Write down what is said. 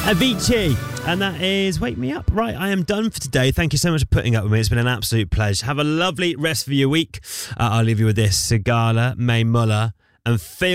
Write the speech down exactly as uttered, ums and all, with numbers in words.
Avicii, and that is Wake Me Up. Right, I am done for today. Thank you so much for putting up with me. It's been an absolute pleasure. Have a lovely rest of your week. Uh, I'll leave you with this. Sigala, May Muller, and Phil.